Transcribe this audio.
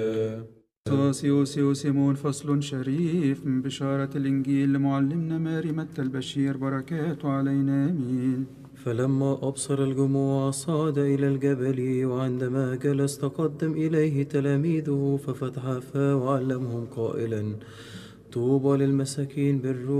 سوسيوس سيمون فصل شريف من بشارة الإنجيل لمعلمنا ماري متى البشير بركاته علينا آمين. فلما أبصر الجموع صعد إلى الجبل، وعندما جلس تقدم إليه تلاميذه ففتح فاه وعلمهم قائلا: طوبى للمساكين بالروح